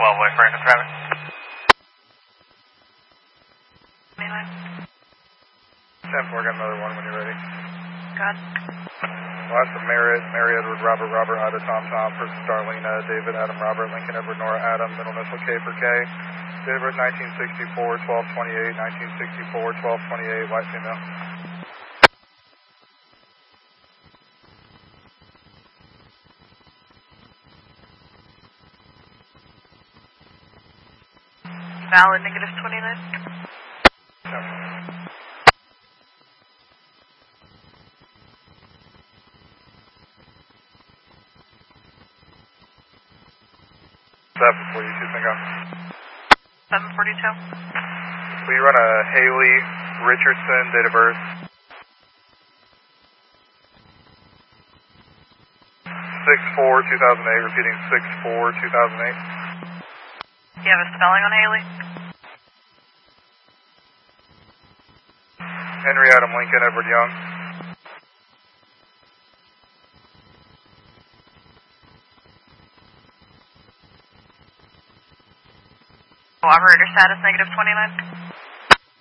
12 way for random traffic. 10-4, got another one when you're ready. God. Last of Marriott, Mary Edward, Robert, Robert, Ida, Tom, Tom, first Darlena, David, Adam, Robert, Lincoln, Edward, Nora, Adam, middle initial K for K. Date of birth 1964, 1228, 1964, 1228, white female. Valid negative 29. Before you shoot me gun. 742. Will you run a Haley Richardson, date of birth? 6/4/2008, repeating 6/4/2008. Do you have a spelling on Haley? Henry Adam Lincoln, Edward Young. Operator status negative 29.